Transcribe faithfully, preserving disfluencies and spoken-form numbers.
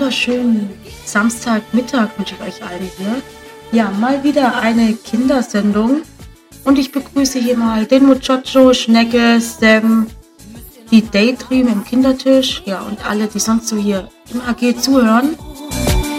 wunderschönen Samstagmittag wünsche ich euch allen hier. Ja, mal wieder eine Kindersendung und ich begrüße hier mal den Muchacho, Schnecke, Sam, die Daydream im Kindertisch, ja und alle, die sonst so hier im A G zuhören.